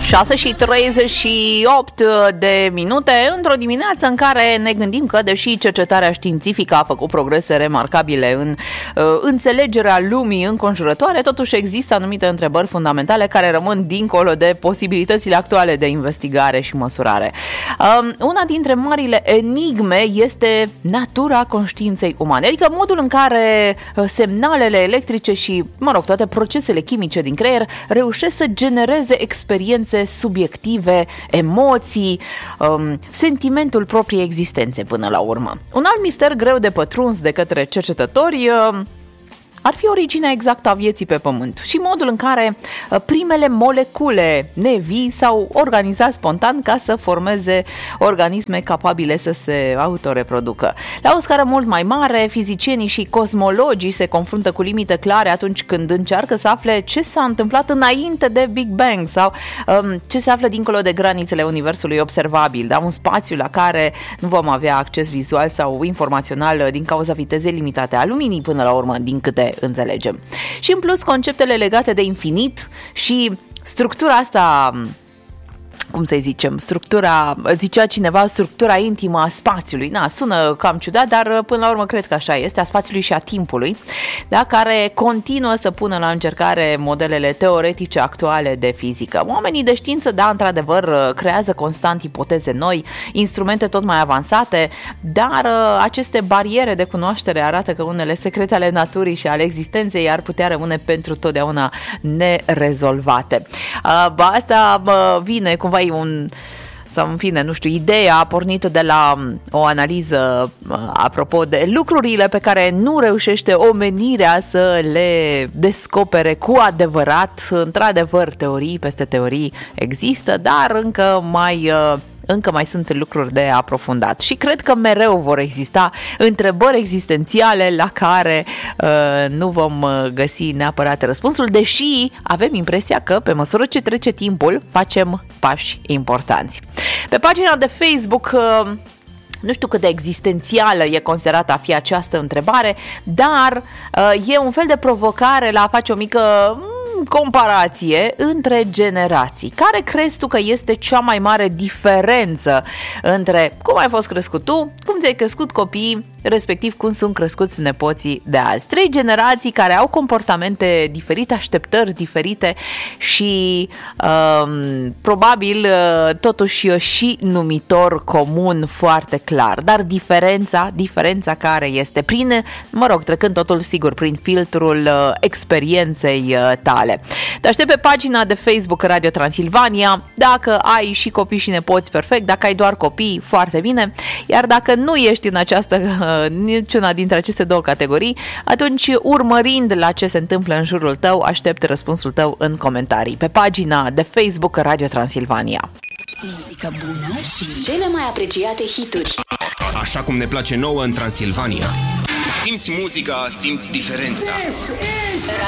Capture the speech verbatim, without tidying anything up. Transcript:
șase și treizeci și opt de minute într-o dimineață în care ne gândim că, deși cercetarea științifică a făcut progrese remarcabile în uh, înțelegerea lumii înconjurătoare, totuși există anumite întrebări fundamentale care rămân dincolo de posibilitățile actuale de investigare și măsurare. Uh, una dintre marile enigme este natura conștiinței umane, adică modul în care semnalele electrice și, mă rog, toate procesele chimice din creier reușesc să genereze experiențe subiective, emoții, um, sentimentul propriei existențe până la urmă. Un alt mister greu de pătruns de către cercetători uh, ar fi originea exactă a vieții pe Pământ și modul în care primele molecule nevii s-au organizat spontan ca să formeze organisme capabile să se autoreproducă. La o scară mult mai mare, fizicienii și cosmologii se confruntă cu limite clare atunci când încearcă să afle ce s-a întâmplat înainte de Big Bang sau um, ce se află dincolo de granițele universului observabil, da? Un spațiu la care nu vom avea acces vizual sau informațional din cauza vitezei limitate a luminii până la urmă, din câte înțelegem. Și în plus, conceptele legate de infinit și structura asta, cum să zicem, structura, zicea cineva, structura intimă a spațiului. Na, sună cam ciudat, dar până la urmă cred că așa este, a spațiului și a timpului, da, care continuă să pună la încercare modelele teoretice actuale de fizică. Oamenii de știință, da, într-adevăr, creează constant ipoteze noi, instrumente tot mai avansate, dar aceste bariere de cunoaștere arată că unele secrete ale naturii și ale existenței ar putea rămâne pentru totdeauna nerezolvate. Asta vine cumva un, sau în fine, nu știu, ideea a pornit de la o analiză apropo de lucrurile pe care nu reușește omenirea să le descopere cu adevărat. Într-adevăr, teorii peste teorii există, dar încă mai... încă mai sunt lucruri de aprofundat și cred că mereu vor exista întrebări existențiale la care uh, nu vom găsi neapărat răspunsul, deși avem impresia că pe măsură ce trece timpul facem pași importanți. Pe pagina de Facebook uh, nu știu cât de existențială e considerată a fi această întrebare, dar uh, e un fel de provocare la a face o mică comparație între generații. Care crezi tu că este cea mai mare diferență între cum ai fost crescut tu, cum ți-ai crescut copiii, respectiv cum sunt crescuți nepoții de azi? Trei generații care au comportamente diferite, așteptări diferite și um, probabil totuși și numitor comun foarte clar. Dar diferența, diferența care este prin, mă rog, trecând totul sigur prin filtrul experienței tale. Te aștept pe pagina de Facebook Radio Transilvania. Dacă ai și copii și nepoți, perfect. Dacă ai doar copii, foarte bine. Iar dacă nu ești în această, niciuna dintre aceste două categorii, atunci, urmărind la ce se întâmplă în jurul tău, aștept răspunsul tău în comentarii pe pagina de Facebook Radio Transilvania. Muzică bună și cele mai apreciate hituri. Așa cum ne place nouă în Transilvania. Simți muzica, simți diferența.